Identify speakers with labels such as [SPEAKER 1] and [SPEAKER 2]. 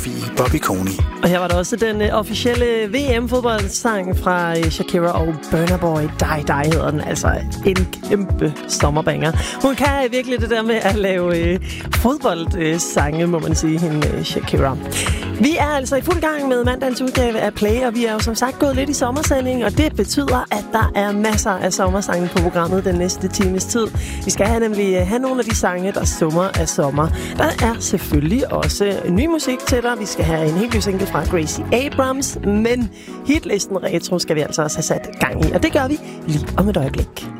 [SPEAKER 1] Sofie Bobby Coney.
[SPEAKER 2] Og her var der også den officielle VM-fodboldsang fra Shakira og Burna Boy. Die Die hedder den. Altså en kæmpe sommerbanger. Hun kan virkelig det der med at lave fodboldsange, må man sige, hende Shakira. Vi er altså i fuld gang med mandagens udgave af Play, og vi er jo som sagt gået lidt i sommersending, og det betyder, at der er masser af sommersange på programmet den næste times tid. Vi skal nemlig have nogle af de sange, der summer af sommer. Der er selvfølgelig også ny musik til dig. Vi skal have en helt ny single fra Gracie Abrams, men hitlisten retro skal vi altså også have sat gang i, og det gør vi lige om et øjeblik.